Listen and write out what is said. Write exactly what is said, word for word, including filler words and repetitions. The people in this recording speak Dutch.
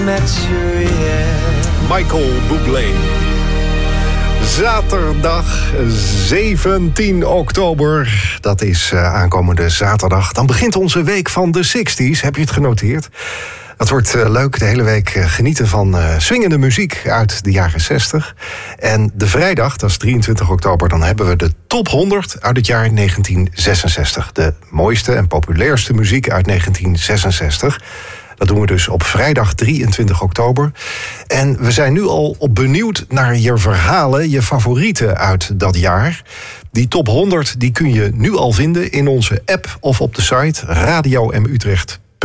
Michael Bublé. Zaterdag zeventien oktober, dat is uh, aankomende zaterdag. Dan begint onze week van de zestig's. Heb je het genoteerd? Het wordt uh, leuk, de hele week uh, genieten van uh, swingende muziek uit de jaren zestig. En de vrijdag, dat is drieëntwintig oktober, dan hebben we de top honderd uit het jaar negentien zesenzestig. De mooiste en populairste muziek uit negentien zesenzestig. Dat doen we dus op vrijdag drieëntwintig oktober. En we zijn nu al op benieuwd naar je verhalen, je favorieten uit dat jaar. Die top honderd die kun je nu al vinden in onze app of op de site radio m utrecht